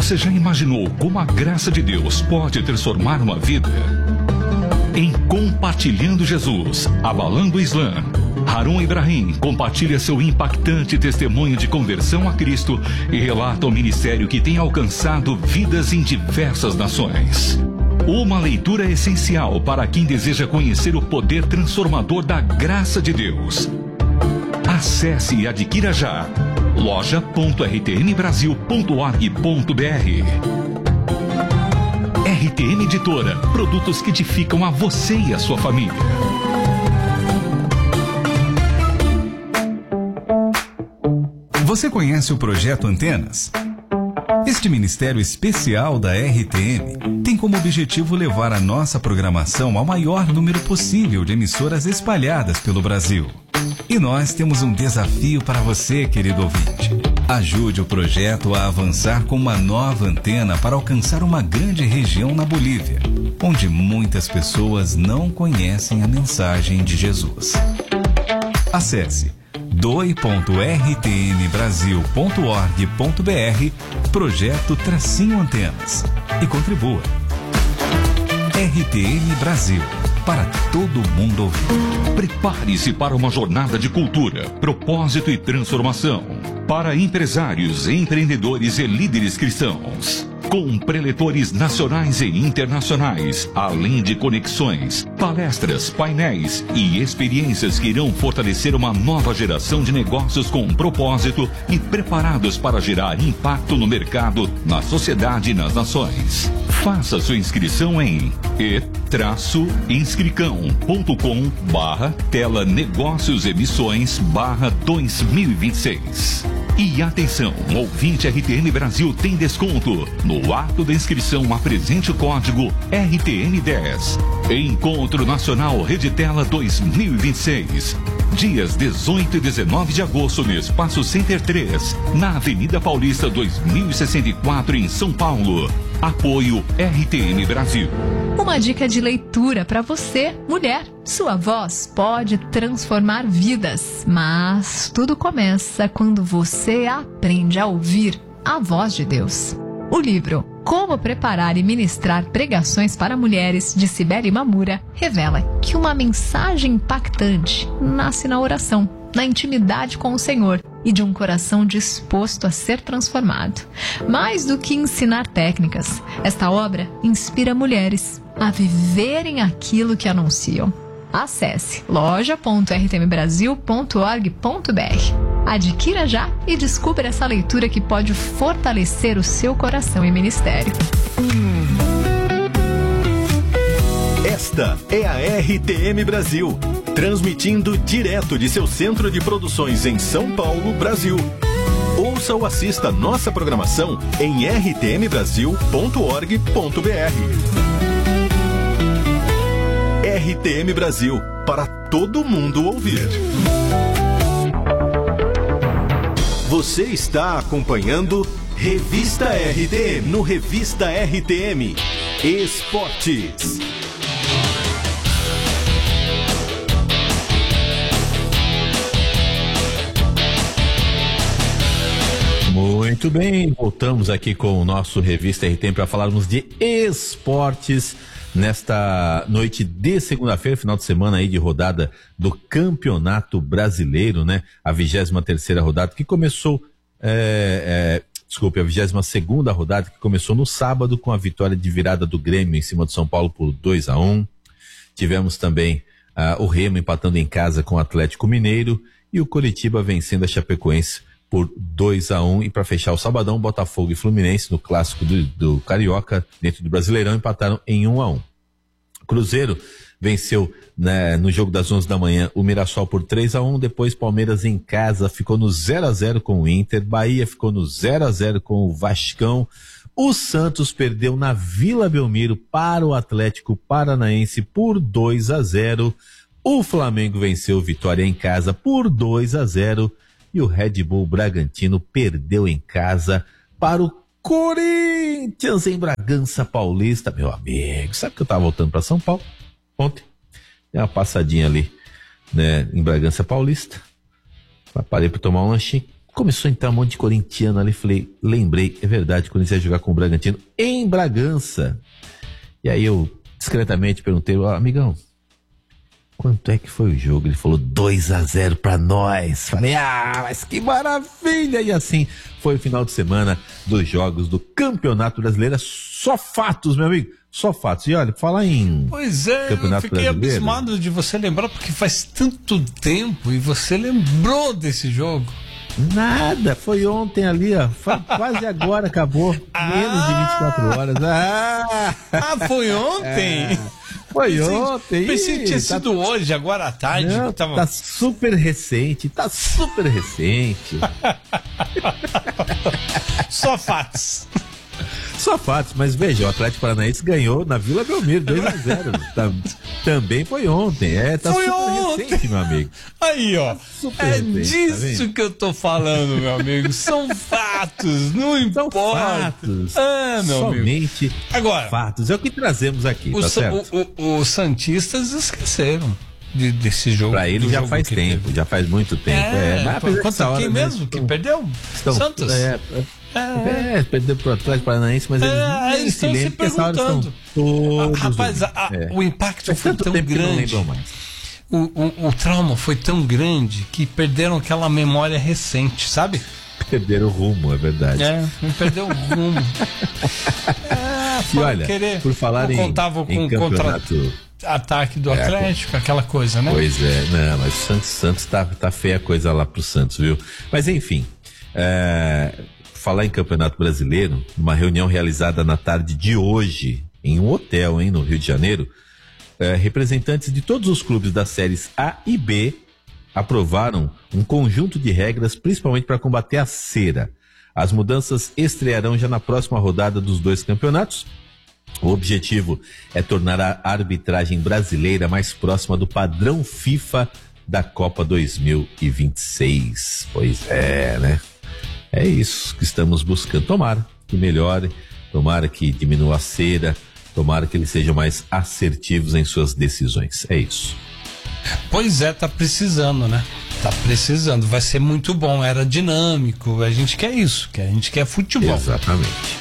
Você já imaginou como a graça de Deus pode transformar uma vida? Em Compartilhando Jesus, Abalando o Islã, Harun Ibrahim compartilha seu impactante testemunho de conversão a Cristo e relata o ministério que tem alcançado vidas em diversas nações. Uma leitura essencial para quem deseja conhecer o poder transformador da graça de Deus. Acesse e adquira já loja.rtmbrasil.org.br. RTM Editora, produtos que edificam a você e a sua família. Você conhece o Projeto Antenas? Este ministério especial da RTM tem como objetivo levar a nossa programação ao maior número possível de emissoras espalhadas pelo Brasil. E nós temos um desafio para você, querido ouvinte. Ajude o projeto a avançar com uma nova antena para alcançar uma grande região na Bolívia, onde muitas pessoas não conhecem a mensagem de Jesus. Acesse doe.rtmbrasil.org.br Projeto-Antenas e contribua. RTM Brasil, para todo mundo ouvir. Prepare-se para uma jornada de cultura, propósito e transformação. Para empresários, empreendedores e líderes cristãos. Com preletores nacionais e internacionais, além de conexões, palestras, painéis e experiências que irão fortalecer uma nova geração de negócios com propósito e preparados para gerar impacto no mercado, na sociedade e nas nações. Faça sua inscrição em e-inscricão.com/tela-negócios-emissões/2026. E atenção, ouvinte RTM Brasil tem desconto. No ato da inscrição, apresente o código RTM10. Encontro Nacional Reditela 2026. Dias 18 e 19 de agosto no Espaço Center 3, na Avenida Paulista 2064, em São Paulo. Apoio RTM Brasil. Uma dica de leitura para você, mulher. Sua voz pode transformar vidas, mas tudo começa quando você aprende a ouvir a voz de Deus. O livro Como Preparar e Ministrar Pregações para Mulheres, de Cibele Mamura, revela que uma mensagem impactante nasce na oração, na intimidade com o Senhor e de um coração disposto a ser transformado. Mais do que ensinar técnicas, esta obra inspira mulheres a viverem aquilo que anunciam. Acesse loja.rtmbrasil.org.br. Adquira já e descubra essa leitura que pode fortalecer o seu coração e ministério. Esta é a RTM Brasil, transmitindo direto de seu centro de produções em São Paulo, Brasil. Ouça ou assista nossa programação em rtmbrasil.org.br. RTM Brasil, para todo mundo ouvir. Você está acompanhando Revista RTM, no Revista RTM Esportes. Muito bem, voltamos aqui com o nosso Revista RTM para falarmos de esportes nesta noite de segunda-feira, final de semana aí de rodada do Campeonato Brasileiro, né? A 23ª rodada que começou, a 22ª rodada que começou no sábado com a vitória de virada do Grêmio em cima do São Paulo por 2-1. Tivemos também o Remo empatando em casa com o Atlético Mineiro e o Coritiba vencendo a Chapecoense por 2-1. E para fechar o sabadão, Botafogo e Fluminense no clássico do Carioca dentro do Brasileirão empataram em 1-1. Cruzeiro venceu, né, no jogo das 11 da manhã o Mirassol por 3-1, depois Palmeiras em casa ficou no 0-0 com o Inter, Bahia ficou no 0-0 com o Vascão, o Santos perdeu na Vila Belmiro para o Atlético Paranaense por 2-0, o Flamengo venceu Vitória em casa por 2-0 e o Red Bull Bragantino perdeu em casa para o Corinthians em Bragança Paulista. Meu amigo, sabe que eu tava voltando para São Paulo ontem? Dei uma passadinha ali, né, em Bragança Paulista. Parei para tomar um lanchinho. começou a entrar um monte de corintiano ali, lembrei, é verdade, quando ia jogar com o Bragantino em Bragança. E aí eu discretamente perguntei, amigão, quanto é que foi o jogo? Ele falou 2-0 pra nós. Falei, mas que maravilha! E assim foi o final de semana dos jogos do Campeonato Brasileiro. Só fatos, meu amigo, só fatos. E olha, falar em Campeonato eu fiquei Brasileiro, abismado de você lembrar, porque faz tanto tempo e você lembrou desse jogo. Nada, foi ontem ali, ó. Quase agora acabou. Menos de 24 horas. Foi ontem? Foi ontem. Pensei que tinha sido hoje, agora à tarde. Não, tá super recente, Só fatos. Só fatos, mas veja, o Atlético Paranaense ganhou na Vila Belmiro, 2-0. Também foi ontem. Tá foi super ontem. recente, meu amigo. Aí, ó. Super É recente, disso que eu tô falando, meu amigo. São fatos, não São importa. fatos. Meu somente amigo. Agora, fatos. É o que trazemos aqui, tá certo? Os santistas esqueceram desse jogo. Pra ele já faz tempo, já faz muito tempo. Quem mesmo? Quem perdeu? Santos? Perdeu pro Atlético Paranaense, mas eles estão se perguntando. Rapaz, o impacto foi tão grande. O trauma foi tão grande que perderam aquela memória recente, sabe? Perderam o rumo, é verdade. Perdeu o rumo. E olha, por falar em campeonato, ataque do Atlético, aquela coisa, né? Pois é, não, mas Santos tá feia a coisa lá pro Santos, viu? Mas enfim, falar em Campeonato Brasileiro, numa reunião realizada na tarde de hoje, em um hotel, no Rio de Janeiro, representantes de todos os clubes das séries A e B aprovaram um conjunto de regras, principalmente para combater a cera. As mudanças estrearão já na próxima rodada dos dois campeonatos. O objetivo é tornar a arbitragem brasileira mais próxima do padrão FIFA da Copa 2026. Pois é, né? É isso que estamos buscando. Tomara que melhore, tomara que diminua a cera, tomara que eles sejam mais assertivos em suas decisões. É isso. Pois é, tá precisando, né? Tá precisando, vai ser muito bom, era dinâmico, a gente quer isso, a gente quer futebol. Exatamente.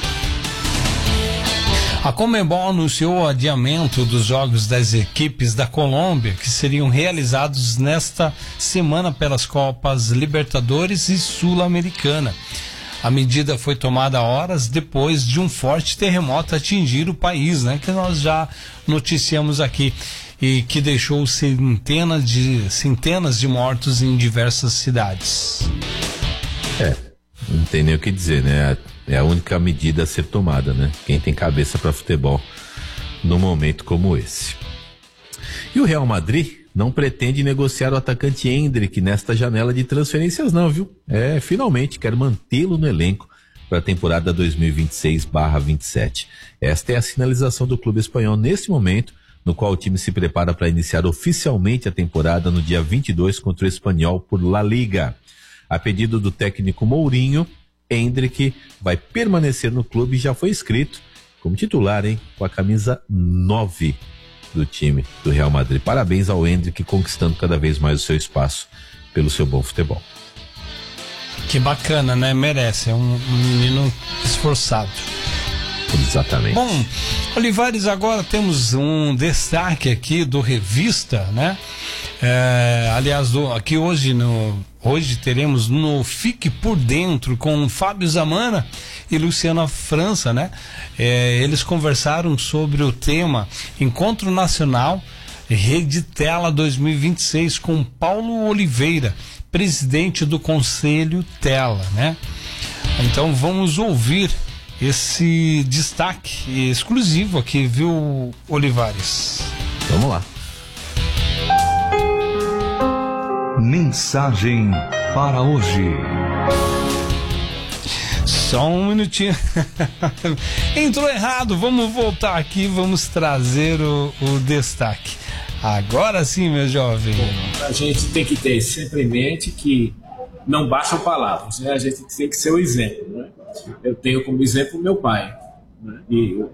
A Conmebol anunciou o adiamento dos jogos das equipes da Colômbia, que seriam realizados nesta semana pelas Copas Libertadores e Sul-Americana. A medida foi tomada horas depois de um forte terremoto atingir o país, né? Que nós já noticiamos aqui, e que deixou centenas de mortos em diversas cidades. Não tem nem o que dizer, né? É a única medida a ser tomada, né? Quem tem cabeça para futebol num momento como esse. E o Real Madrid não pretende negociar o atacante Endrick nesta janela de transferências não, viu? Finalmente quer mantê-lo no elenco para a temporada 2026/27. Esta é a sinalização do clube espanhol neste momento, no qual o time se prepara para iniciar oficialmente a temporada no dia 22 contra o Espanhol por La Liga. A pedido do técnico Mourinho, Endrick vai permanecer no clube e já foi inscrito como titular, com a camisa 9 do time do Real Madrid. Parabéns ao Endrick, conquistando cada vez mais o seu espaço pelo seu bom futebol. Que bacana, né? Merece, é um menino esforçado. Exatamente. Bom, Olivares, agora temos um destaque aqui do Revista, né? Aliás, aqui hoje teremos no Fique por Dentro com Fábio Zamana e Luciana França, né? Eles conversaram sobre o tema Encontro Nacional Rede Tela 2026 com Paulo Oliveira, presidente do Conselho Tela, né? Então vamos ouvir esse destaque exclusivo aqui, viu, Olivares? Vamos lá. Mensagem para hoje. Só um minutinho. Entrou errado, vamos voltar aqui, vamos trazer o destaque. Agora sim, meu jovem. Bom, a gente tem que ter sempre em mente que não bastam palavras, né? A gente tem que ser o exemplo, né? Eu tenho como exemplo meu pai, né? E